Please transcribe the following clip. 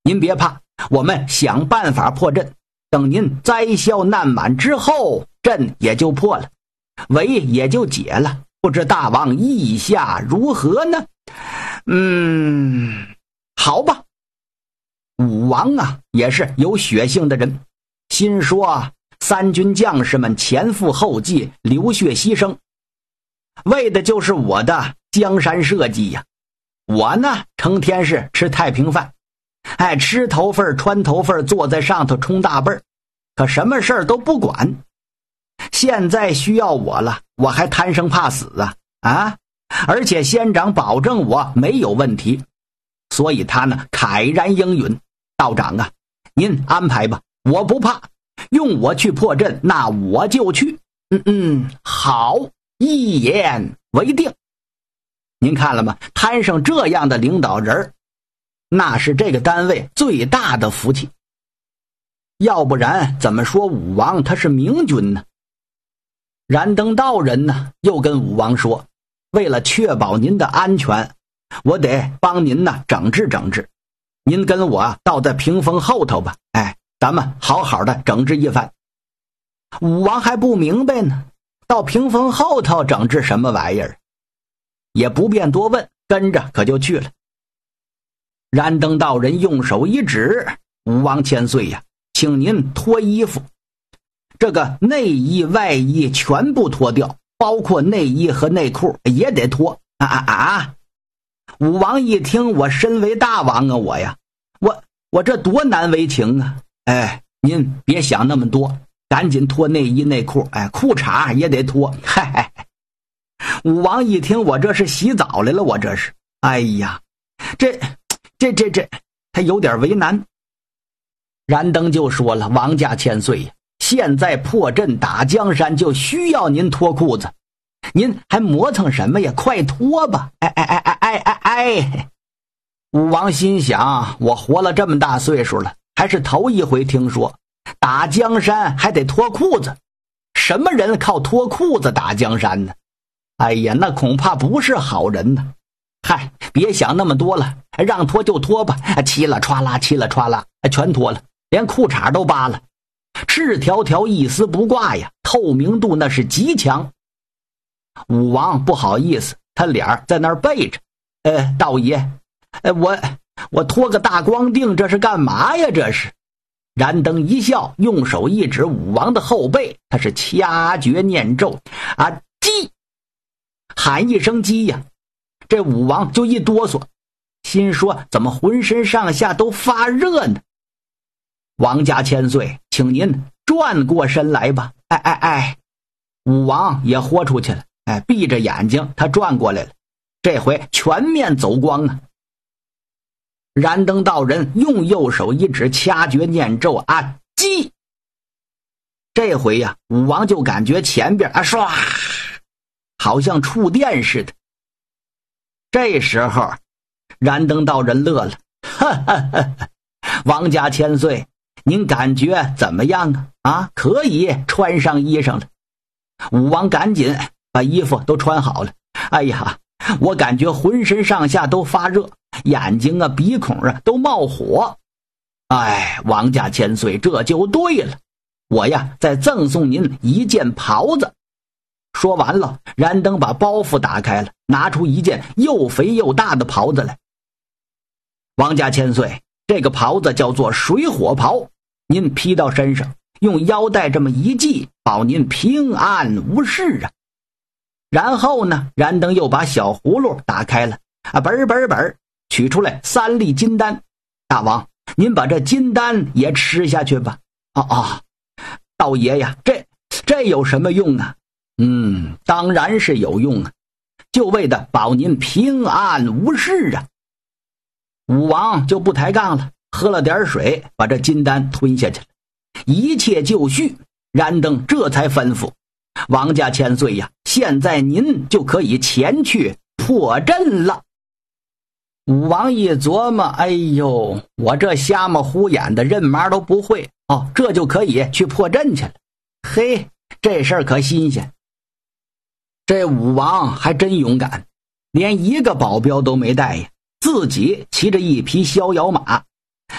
您别怕，我们想办法破阵，等您灾消难满之后，阵也就破了，围也就解了。不知大王意下如何呢？好吧。武王啊，也是有血性的人，心说三军将士们前赴后继，流血牺牲，为的就是我的江山社稷呀。我呢，成天是吃太平饭，吃头份穿头份，坐在上头冲大辈儿，可什么事儿都不管。现在需要我了，我还贪生怕死啊！而且先长保证我没有问题，所以他呢慨然应允。道长啊，您安排吧，我不怕，用我去破阵，那我就去。好，一言为定。您看了吗？摊上这样的领导人，那是这个单位最大的福气。要不然怎么说武王他是明君呢？燃灯道人呢又跟武王说，为了确保您的安全，我得帮您呢整治整治，您跟我到在屏风后头吧，咱们好好的整治一番。武王还不明白呢，到屏风后头整治什么玩意儿？也不便多问，跟着可就去了。燃灯道人用手一指，武王千岁呀，请您脱衣服，这个内衣外衣全部脱掉，包括内衣和内裤也得脱。武王一听，我身为大王啊，我这多难为情啊！您别想那么多，赶紧脱内衣内裤，裤衩也得脱。武王一听，我这是洗澡来了，我这是，这他有点为难。燃灯就说了，王家千岁呀，现在破阵打江山就需要您脱裤子，您还磨蹭什么呀？快脱吧！武王心想，我活了这么大岁数了，还是头一回听说打江山还得脱裤子，什么人靠脱裤子打江山呢？那恐怕不是好人呢。别想那么多了，让脱就脱吧，嘁啦歘啦嘁啦歘啦，全脱了，连裤衩都扒了，赤条条一丝不挂呀，透明度那是极强。武王不好意思，他脸在那儿背着，道爷，我脱个大光腚，这是干嘛呀？这是。燃灯一笑，用手一指武王的后背，他是掐诀念咒，鸡，喊一声鸡呀，这武王就一哆嗦，心说怎么浑身上下都发热呢？王家千岁，请您转过身来吧。武王也豁出去了，闭着眼睛他转过来了，这回全面走光啊。燃灯道人用右手一指，掐诀念咒，鸡。这回呀，武王就感觉前边唰，好像触电似的。这时候燃灯道人乐了，王家千岁，您感觉怎么样啊？可以穿上衣裳了。武王赶紧把衣服都穿好了。我感觉浑身上下都发热，眼睛鼻孔都冒火。王家千岁，这就对了，我呀再赠送您一件袍子。说完了，燃灯把包袱打开了，拿出一件又肥又大的袍子来。王家千岁，这个袍子叫做水火袍，您披到身上，用腰带这么一系，保您平安无事啊。然后呢，燃灯又把小葫芦打开了，本取出来3粒金丹。大王，您把这金丹也吃下去吧。道爷呀，这有什么用啊？当然是有用啊，就为的保您平安无事啊。武王就不抬杠了，喝了点水，把这金丹吞下去了，一切就绪。燃灯这才吩咐，王家千岁呀，现在您就可以前去破阵了。武王一琢磨，我这瞎么胡眼的任麻都不会，这就可以去破阵去了。这事儿可新鲜。这武王还真勇敢，连一个保镖都没带呀，自己骑着一匹逍遥马，